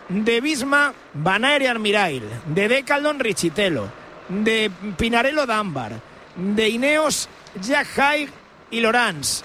de Visma Van Aerian Mirail, de Decathlon Richitello, de Pinarello Dunbar, de Ineos Jack Haig y Laurens,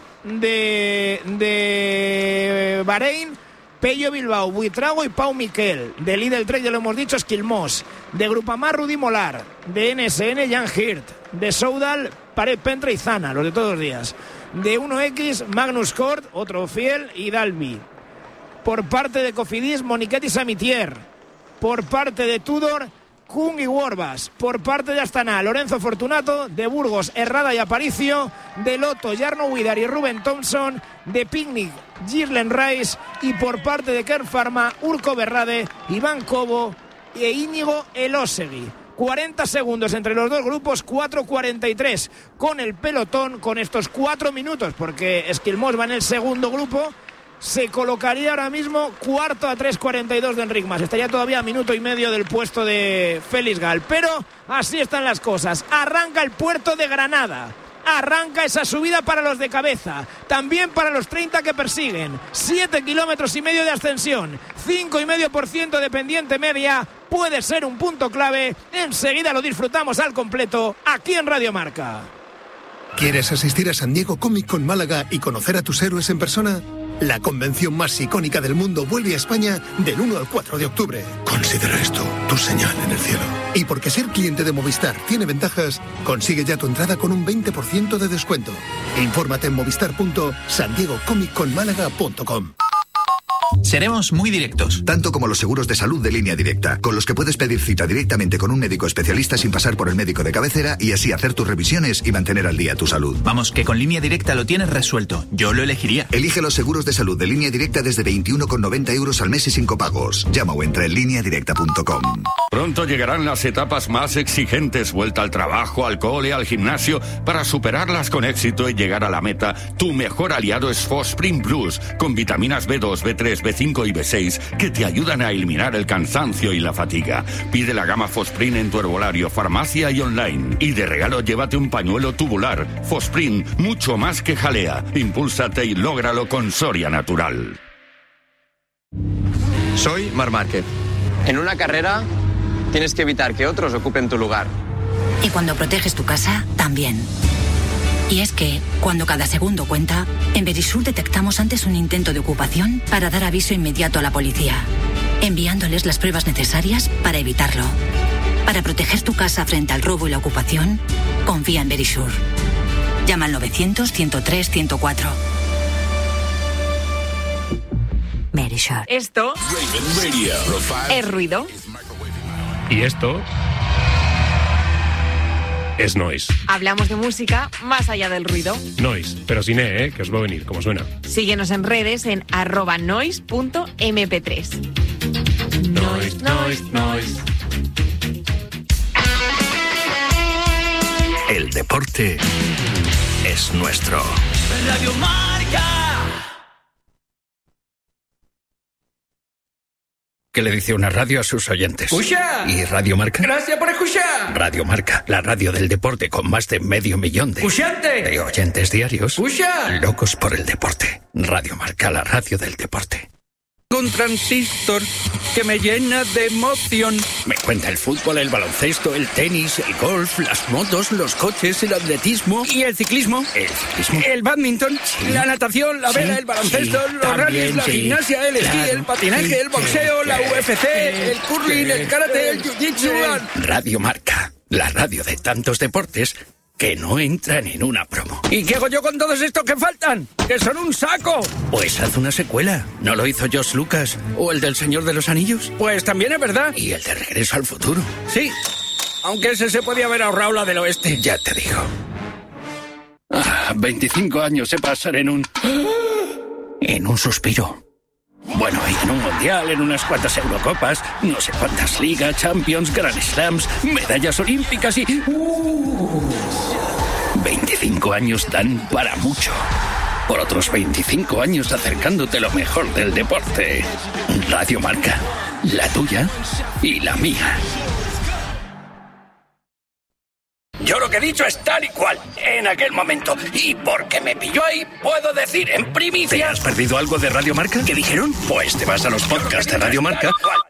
de Bahrein Pello Bilbao, Buitrago y Pau Miquel, de Lidl Trek, ya lo hemos dicho, Esquilmós, de Grupamar Rudy Molar, de NSN Jan Hirt, de Soudal Pared Pentra y Zana, los de todos los días, de 1X Magnus Cort, otro fiel, y Dalby. Por parte de Cofidis, Moniquet y Samitier. Por parte de Tudor, Kung y Warbas. Por parte de Astana, Lorenzo Fortunato. De Burgos, Herrada y Aparicio. De Lotto, Jarno Widar y Ruben Thompson. De Picnic, Girlen Rice. Y por parte de Kern Pharma, Urko Berrade, Iván Cobo e Íñigo Elósegui. 40 segundos entre los dos grupos, 4:43 con el pelotón, con estos 4 minutos, porque Esquilmós va en el segundo grupo. Se colocaría ahora mismo cuarto a 3:42 de Enric Mas. Estaría todavía a minuto y medio del puesto de Félix Gal. Pero así están las cosas. Arranca el Puerto de Granada. Arranca esa subida para los de cabeza. También para los 30 que persiguen. 7,5 kilómetros de ascensión. 5,5% de pendiente media. Puede ser un punto clave. Enseguida lo disfrutamos al completo aquí en Radio Marca. ¿Quieres asistir a San Diego Comic Con Málaga y conocer a tus héroes en persona? La convención más icónica del mundo vuelve a España del 1 al 4 de octubre. Considera esto tu señal en el cielo. Y porque ser cliente de Movistar tiene ventajas, consigue ya tu entrada con un 20% de descuento. Infórmate en movistar.sandiegocomicconmálaga.com. Seremos muy directos. Tanto como los seguros de salud de Línea Directa, con los que puedes pedir cita directamente con un médico especialista sin pasar por el médico de cabecera y así hacer tus revisiones y mantener al día tu salud. Vamos, que con Línea Directa lo tienes resuelto. Yo lo elegiría. Elige los seguros de salud de Línea Directa desde 21,90 € al mes y sin copagos. Llama o entra en lineadirecta.com. Pronto llegarán las etapas más exigentes, vuelta al trabajo, al cole, al gimnasio. Para superarlas con éxito y llegar a la meta, tu mejor aliado es Fosprin Plus, con vitaminas B2, B3, B5 y B6 que te ayudan a eliminar el cansancio y la fatiga. Pide la gama Fosprin en tu herbolario, farmacia y online. Y de regalo llévate un pañuelo tubular. Fosprin, mucho más que jalea. Impúlsate y lógralo con Soria Natural. Soy Marc Márquez. En una carrera tienes que evitar que otros ocupen tu lugar. Y cuando proteges tu casa, también. Y es que, cuando cada segundo cuenta, en Verisur detectamos antes un intento de ocupación para dar aviso inmediato a la policía, enviándoles las pruebas necesarias para evitarlo. Para proteger tu casa frente al robo y la ocupación, confía en Verisur. Llama al 900-103-104. Verisur. Esto es ruido. Y esto es noise. Hablamos de música más allá del ruido. Noise, pero sin E, que os va a venir, como suena. Síguenos en redes en @noise.mp3. Noise, noise, noise. El deporte es nuestro. Radio Marca. ¿Qué le dice una radio a sus oyentes? ¡Escucha! ¿Y Radio Marca? ¡Gracias por escuchar! Radio Marca, la radio del deporte con más de 500 000 de oyentes diarios. ¡Escucha! Locos por el deporte. Radio Marca, la radio del deporte. Un transistor que me llena de emoción. Me cuenta el fútbol, el baloncesto, el tenis, el golf, las motos, los coches, el atletismo. ¿Y el ciclismo? ¿El ciclismo? El badminton, sí, la natación, la vela, el baloncesto, los rallies, la gimnasia, el esquí, el patinaje, el boxeo, la UFC, el curling, el karate, el jiu-jitsu. Radio Marca, la radio de tantos deportes que no entran en una promo. ¿Y qué hago yo con todos estos que faltan? ¡Que son un saco! Pues haz una secuela. ¿No lo hizo George Lucas? ¿O el del Señor de los Anillos? Pues también es verdad. ¿Y el de Regreso al Futuro? Sí, aunque ese se podía haber ahorrado la del oeste. Ya te digo. 25 años se pasan en un suspiro. Bueno, y en un mundial, en unas cuantas Eurocopas, no sé cuántas ligas, Champions, Grand Slams, medallas olímpicas y... 25 años dan para mucho. Por otros 25 años acercándote lo mejor del deporte. Radio Marca, la tuya y la mía. Yo lo que he dicho es tal y cual, en aquel momento. Y porque me pilló ahí, puedo decir en primicia... ¿Te has perdido algo de Radio Marca? ¿Qué dijeron? Pues te vas a los podcasts de Radio Marca